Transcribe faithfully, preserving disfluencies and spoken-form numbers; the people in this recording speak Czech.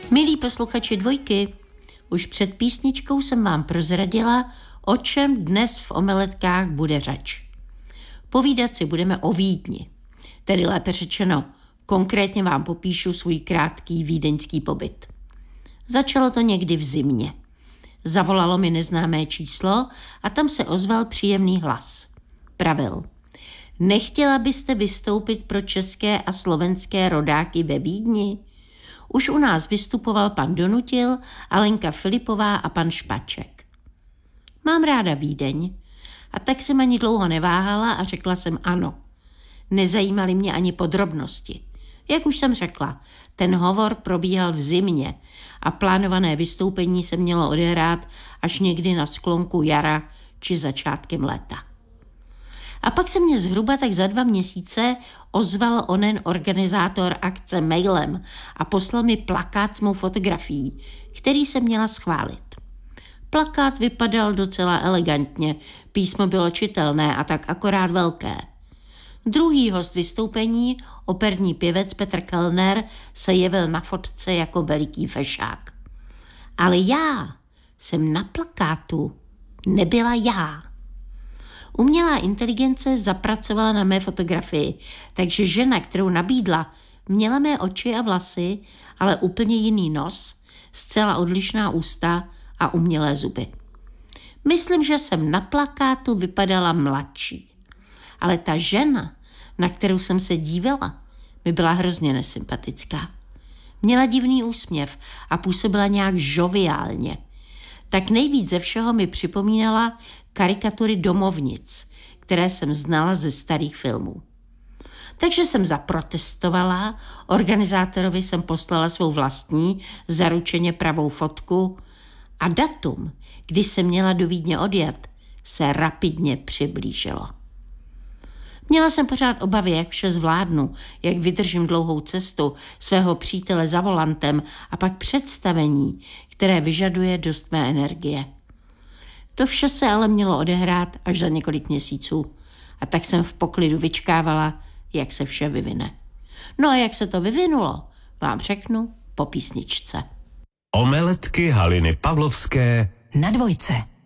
Milí posluchači Dvojky, už před písničkou jsem vám prozradila, o čem dnes v Omeletkách bude řeč. Povídat si budeme o Vídni, tedy lépe řečeno, konkrétně vám popíšu svůj krátký vídeňský pobyt. Začalo to někdy v zimě. Zavolalo mi neznámé číslo a tam se ozval příjemný hlas. Pravil: nechtěla byste vystoupit pro české a slovenské rodáky ve Vídni? Už u nás vystupoval pan Donutil, Alenka Filipová a pan Špaček. Mám ráda Vídeň a tak jsem ani dlouho neváhala a řekla jsem ano. Nezajímaly mě ani podrobnosti. Jak už jsem řekla, ten hovor probíhal v zimě a plánované vystoupení se mělo odehrát až někdy na sklonku jara či začátkem léta. A pak se mě zhruba tak za dva měsíce ozval onen organizátor akce mailem a poslal mi plakát s mou fotografií, který jsem měla schválit. Plakát vypadal docela elegantně, písmo bylo čitelné a tak akorát velké. Druhý host vystoupení, operní pěvec Petr Kellner, se jevil na fotce jako veliký fešák. Ale já jsem na plakátu nebyla já. Umělá inteligence zapracovala na mé fotografii, takže žena, kterou nabídla, měla mé oči a vlasy, ale úplně jiný nos, zcela odlišná ústa a umělé zuby. Myslím, že jsem na plakátu vypadala mladší. Ale ta žena, na kterou jsem se dívala, mi byla hrozně nesympatická. Měla divný úsměv a působila nějak žoviálně. Tak nejvíc ze všeho mi připomínala karikatury domovnic, které jsem znala ze starých filmů. Takže jsem zaprotestovala, organizátorovi jsem poslala svou vlastní, zaručeně pravou fotku a datum, kdy jsem měla do Vídně odjet, se rapidně přiblížilo. Měla jsem pořád obavy, jak vše zvládnu, jak vydržím dlouhou cestu svého přítele za volantem a pak představení, které vyžaduje dost mé energie. To vše se ale mělo odehrát až za několik měsíců a tak jsem v poklidu vyčkávala, jak se vše vyvine. No a jak se to vyvinulo, vám řeknu po písničce. Omeletky Haliny Pavlovské na Dvojce.